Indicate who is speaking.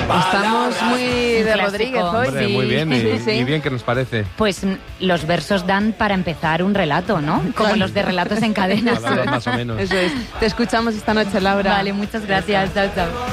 Speaker 1: Estamos muy de
Speaker 2: clásico.
Speaker 1: Rodríguez hoy.
Speaker 3: Hombre, muy bien,
Speaker 1: Sí.
Speaker 3: y bien que nos parece.
Speaker 2: Pues los versos dan para empezar un relato, ¿no? Como
Speaker 1: Claro.
Speaker 2: los de Relatos en Cadenas.
Speaker 3: La verdad, más o menos.
Speaker 1: Eso es. Te escuchamos esta noche, Laura.
Speaker 2: Vale, muchas gracias. Chao, chao.